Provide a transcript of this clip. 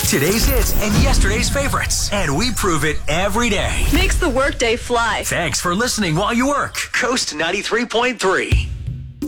Today's hits and yesterday's favorites. And we prove it every day. Makes the workday fly. Thanks for listening while you work. Coast 93.3.